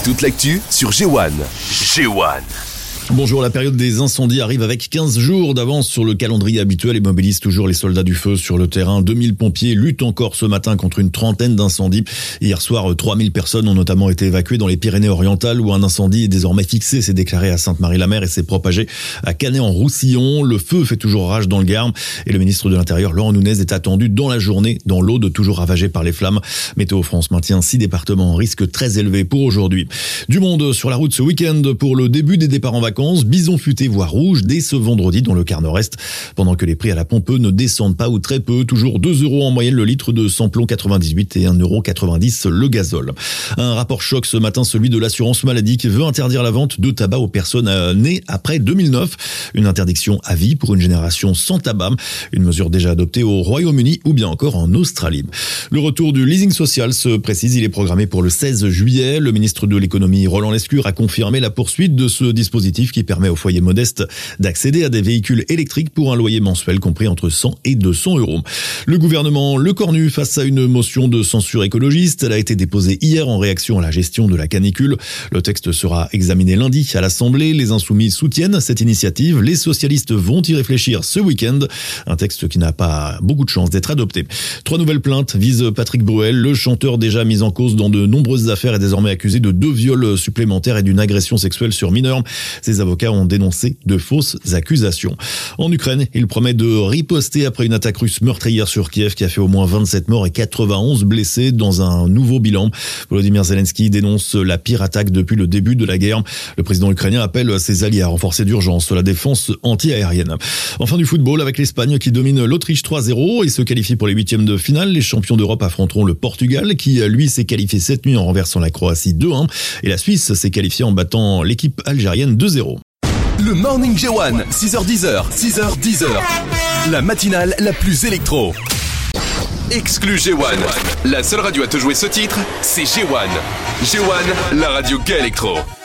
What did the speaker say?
Toute l'actu sur G1. G1. Bonjour, la période des incendies arrive avec 15 jours d'avance sur le calendrier habituel et mobilise toujours les soldats du feu sur le terrain. 2000 pompiers luttent encore ce matin contre une trentaine d'incendies. Hier soir, 3000 personnes ont notamment été évacuées dans les Pyrénées-Orientales où un incendie est désormais fixé, s'est déclaré à Sainte-Marie-la-Mer et s'est propagé à Canet-en-Roussillon. Le feu fait toujours rage dans le Gard et le ministre de l'Intérieur, Laurent Nunez, est attendu dans la journée dans l'Aude, toujours ravagée par les flammes. Météo France maintient 6 départements en risque très élevé pour aujourd'hui. Du monde sur la route ce week-end pour le début des départs en vacances. Bison futé voire rouge dès ce vendredi dans le quart nord-est. Pendant que les prix à la pompe ne descendent pas ou très peu, toujours 2 € en moyenne le litre de samplon 98 et 1,90 € le gazole. Un rapport choc ce matin, celui de l'assurance maladie qui veut interdire la vente de tabac aux personnes nées après 2009. Une interdiction à vie pour une génération sans tabac. Une mesure déjà adoptée au Royaume-Uni ou bien encore en Australie. Le retour du leasing social se précise, il est programmé pour le 16 juillet. Le ministre de l'économie Roland Lescure a confirmé la poursuite de ce dispositif qui permet aux foyers modestes d'accéder à des véhicules électriques pour un loyer mensuel compris entre 100 et 200 €. Le gouvernement le cornu face à une motion de censure écologiste. Elle a été déposée hier en réaction à la gestion de la canicule. Le texte sera examiné lundi à l'Assemblée. Les Insoumis soutiennent cette initiative. Les socialistes vont y réfléchir ce week-end. Un texte qui n'a pas beaucoup de chance d'être adopté. 3 nouvelles plaintes visent Patrick Bruel. Le chanteur déjà mis en cause dans de nombreuses affaires est désormais accusé de 2 viols supplémentaires et d'une agression sexuelle sur mineurs. Ses avocats ont dénoncé de fausses accusations. En Ukraine, il promet de riposter après une attaque russe meurtrière sur Kiev qui a fait au moins 27 morts et 91 blessés dans un nouveau bilan. Volodymyr Zelensky dénonce la pire attaque depuis le début de la guerre. Le président ukrainien appelle ses alliés à renforcer d'urgence la défense anti-aérienne. Enfin du football avec l'Espagne qui domine l'Autriche 3-0 et se qualifie pour les huitièmes de finale. Les champions d'Europe affronteront le Portugal qui, lui, s'est qualifié cette nuit en renversant la Croatie 2-1 et la Suisse s'est qualifiée en battant l'équipe algérienne 2-0. Le Morning G1, 6h10, 6h10. La matinale la plus électro. Exclu G1. La seule radio à te jouer ce titre, c'est G1. G1, la radio gay électro.